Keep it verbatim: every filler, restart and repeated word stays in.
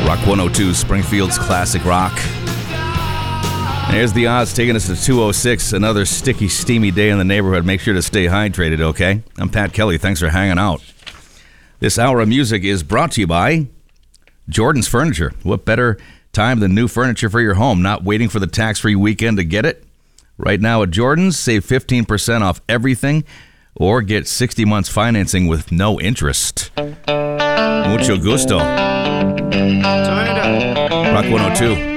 Rock one oh two, Springfield's classic rock. There's the odds taking us to two oh six. Another sticky, steamy day in the neighborhood. Make sure to stay hydrated, okay? I'm Pat Kelly. Thanks for hanging out. This hour of music is brought to you by Jordan's Furniture. What better time than new furniture for your home? Not waiting for the tax-free weekend to get it? Right now at Jordan's, save fifteen percent off everything or get sixty months financing with no interest. Mucho gusto. Turn it up. Rock one oh two.